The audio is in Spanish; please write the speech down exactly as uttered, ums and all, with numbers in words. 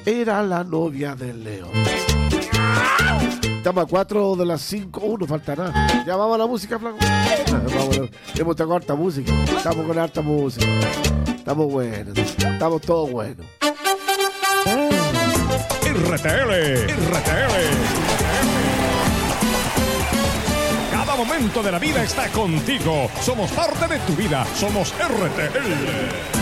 era la novia del león. Estamos a cuatro de las cinco. Uh, nos falta nada. Ya vamos a la música, flaco. Vamos, hemos tocado harta música. Estamos con harta música. Estamos buenos. Estamos todos buenos. R T L, R T L. Cada momento de la vida está contigo. Somos parte de tu vida. Somos R T L.